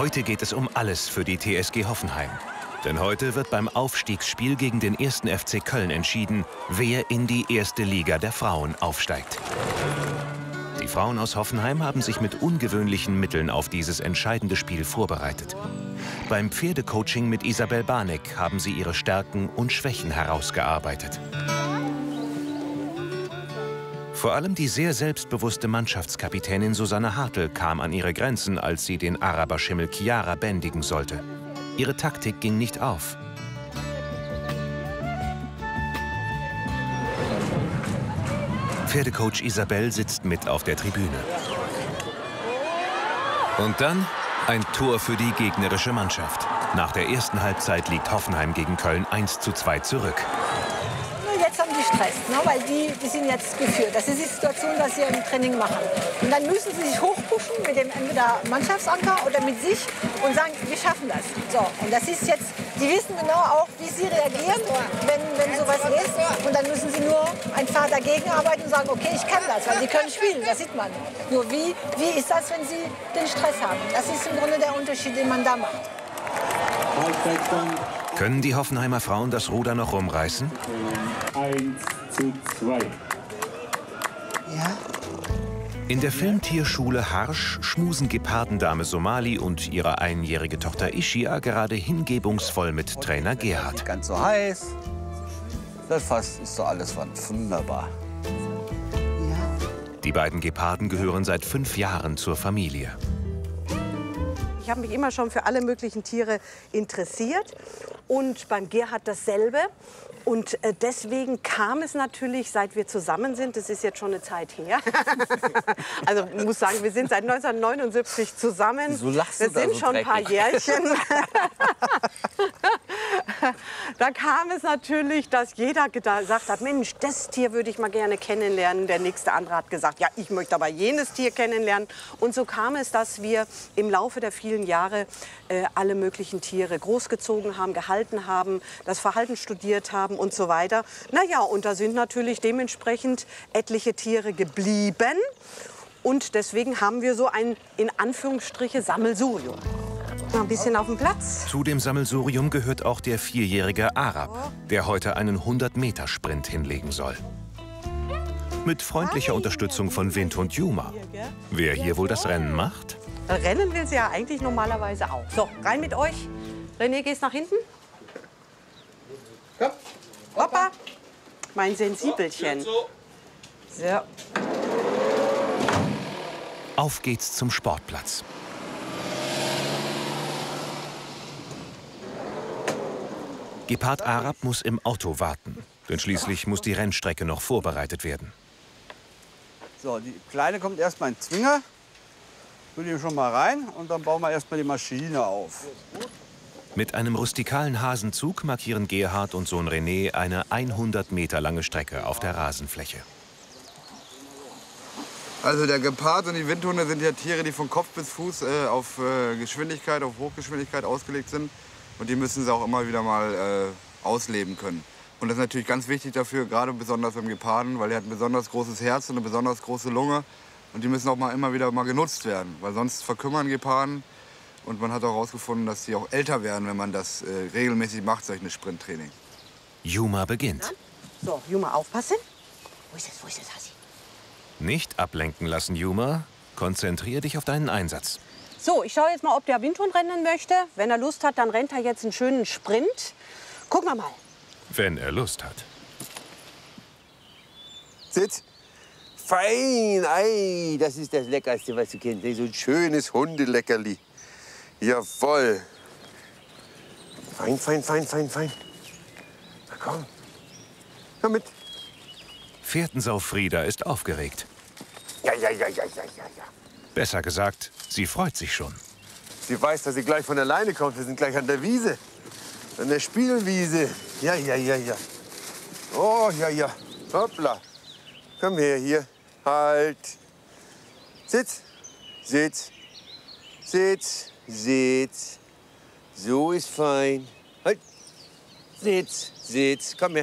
Heute geht es um alles für die TSG Hoffenheim. Denn heute wird beim Aufstiegsspiel gegen den 1. FC Köln entschieden, wer in die erste Liga der Frauen aufsteigt. Die Frauen aus Hoffenheim haben sich mit ungewöhnlichen Mitteln auf dieses entscheidende Spiel vorbereitet. Beim Pferdecoaching mit Isabel Barneck haben sie ihre Stärken und Schwächen herausgearbeitet. Vor allem die sehr selbstbewusste Mannschaftskapitänin Susanne Hartl kam an ihre Grenzen, als sie den Araberschimmel Chiara bändigen sollte. Ihre Taktik ging nicht auf. Pferdecoach Isabel sitzt mit auf der Tribüne. Und dann ein Tor für die gegnerische Mannschaft. Nach der ersten Halbzeit liegt Hoffenheim gegen Köln 1:2 zurück. Jetzt haben die Stress, ne? Weil die sind jetzt geführt. Das ist die Situation, dass sie im Training machen. Und dann müssen sie sich hochpushen mit dem entweder Mannschaftsanker oder mit sich und sagen, wir schaffen das. So, und das ist jetzt, die wissen genau auch, wie sie reagieren, wenn sowas ist. Und dann müssen sie nur einfach dagegen arbeiten und sagen, okay, ich kann das, weil sie können spielen, das sieht man. Nur wie ist das, wenn sie den Stress haben? Das ist im Grunde der Unterschied, den man da macht. Können die Hoffenheimer Frauen das Ruder noch rumreißen? 1:2. Ja. In der Filmtierschule Harsch schmusen Gepardendame Somali und ihre einjährige Tochter Ischia gerade hingebungsvoll mit Trainer Gerhard. Nicht ganz so heiß. Das fast ist doch alles wunderbar. Die beiden Geparden gehören seit 5 Jahren zur Familie. Ich habe mich immer schon für alle möglichen Tiere interessiert und beim Gerhard dasselbe. Und deswegen kam es natürlich, seit wir zusammen sind, das ist jetzt schon eine Zeit her. Also ich muss sagen, wir sind seit 1979 zusammen. Wieso lachst du wir da sind so schon ein paar dreckig? Jährchen. Da kam es natürlich, dass jeder gesagt hat, Mensch, das Tier würde ich mal gerne kennenlernen. Der nächste andere hat gesagt, ja, ich möchte aber jenes Tier kennenlernen. Und so kam es, dass wir im Laufe der vielen Jahre alle möglichen Tiere großgezogen haben, gehalten haben, das Verhalten studiert haben und so weiter. Naja, und da sind natürlich dementsprechend etliche Tiere geblieben. Und deswegen haben wir so ein, in Anführungsstriche, Sammelsurium. Mal ein bisschen auf dem Platz. Zu dem Sammelsurium gehört auch der 4-jährige Arab, der heute einen 100-Meter-Sprint hinlegen soll. Mit freundlicher Unterstützung von Wind und Juma. Wer hier wohl das Rennen macht? Rennen will sie ja eigentlich normalerweise auch. So, rein mit euch. René, gehst nach hinten. Komm. Hoppa. Mein Sensibelchen. So. Auf geht's zum Sportplatz. Gepard Arab muss im Auto warten, denn schließlich muss die Rennstrecke noch vorbereitet werden. So, die Kleine kommt erstmal in den Zwinger. Tut ihm schon mal rein und dann bauen wir erstmal die Maschine auf. Mit einem rustikalen Hasenzug markieren Gerhard und Sohn René eine 100 Meter lange Strecke auf der Rasenfläche. Also der Gepard und die Windhunde sind ja Tiere, die von Kopf bis Fuß auf Geschwindigkeit, auf Hochgeschwindigkeit ausgelegt sind. Und die müssen sie auch immer wieder mal ausleben können. Und das ist natürlich ganz wichtig dafür, gerade besonders beim Geparden, weil er hat ein besonders großes Herz und eine besonders große Lunge. Und die müssen auch immer wieder mal genutzt werden, weil sonst verkümmern Geparden. Und man hat auch herausgefunden, dass sie auch älter werden, wenn man das regelmäßig macht, solch ein Sprinttraining. Juma beginnt. So, Juma, aufpassen. Wo ist das, Hasi? Nicht ablenken lassen, Juma. Konzentrier dich auf deinen Einsatz. So, ich schaue jetzt mal, ob der Windhund rennen möchte. Wenn er Lust hat, dann rennt er jetzt einen schönen Sprint. Gucken wir mal. Wenn er Lust hat. Sitz. Fein, ei, das ist das Leckerste, was du kennst. So ein schönes Hundeleckerli. Jawohl. Fein, fein, fein, fein, fein. Na komm. Komm mit. Pferdensau Frieda ist aufgeregt. Ja. Besser gesagt, sie freut sich schon. Sie weiß, dass sie gleich von alleine kommt. Wir sind gleich an der Wiese. An der Spielwiese. Ja. Oh, ja. Hoppla. Komm her, hier. Halt. Sitz. So ist fein. Halt. Sitz. Komm her.